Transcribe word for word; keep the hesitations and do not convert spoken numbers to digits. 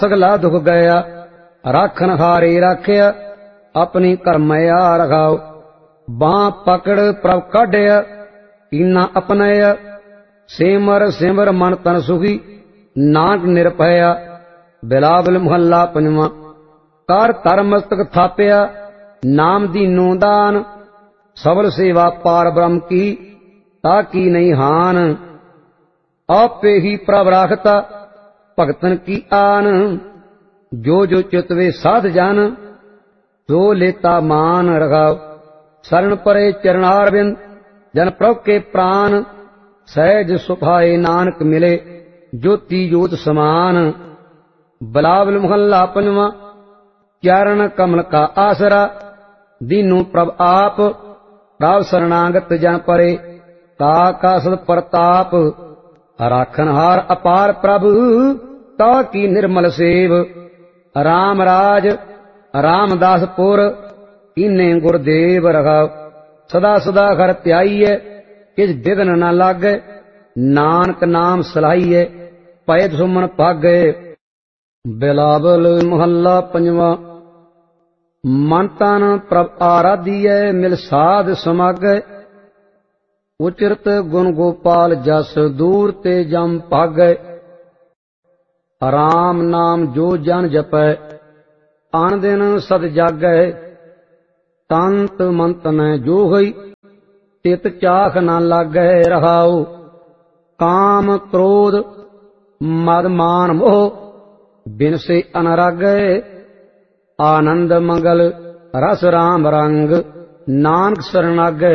सगला दुख गया राखन हारे राख्या अपनी करमया रखाओ बां पकड़ प्रभ काढ़या कीना अपनाया सिमर सिमर मन तन सुखी नानक निरभया बिलावल महला पंजवा कर तर मस्तक थापया नाम दीनो दान सबल सेवा पार ब्रह्म की ताकी नहीं हान आपे ही प्रभ राखता भगतन की आन जो जो चितवे साध जान जो लेता मान रखाओ शरण परे चरणारविंद जन प्रभ के प्राण सहज सुभाए नानक मिले ज्योति ज्योत समान बिलावल महला पंजवा चरण कमल का आसरा दीनू प्रभ आप प्रभ शरणागत जन परे का का सद प्रताप राखनहार अपार प्रभु ताकी निर्मल सेव राम राज रामदासपुर इन्ने गुरदेव रखाओ सदा सदा घर त्याईए किस विघ्न न लागे नानक नाम सलाहिए पै सुमन भागे बिलावल महला पंजवा मन तन प्रभ आराधिए मिल साध समागे उचरत गुण गोपाल जस दूर ते जम भागे राम नाम जो जन जपै आन दिन सद जागै तंत मंत में जो होई तित चाख न लागै रहाओ काम क्रोध मद मान मोह बिन से अनरागै आनंद मंगल रस राम रंग नानक शरणागै